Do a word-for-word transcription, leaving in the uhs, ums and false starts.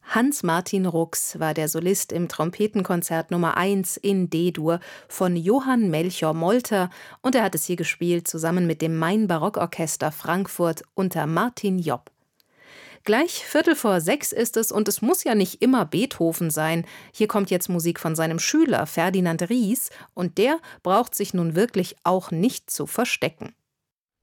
Hans-Martin Rux war der Solist im Trompetenkonzert Nummer eins in D-Dur von Johann Melchior Molter und er hat es hier gespielt zusammen mit dem Main-Barockorchester Frankfurt unter Martin Jopp. Gleich Viertel vor sechs ist es und es muss ja nicht immer Beethoven sein. Hier kommt jetzt Musik von seinem Schüler Ferdinand Ries und der braucht sich nun wirklich auch nicht zu verstecken.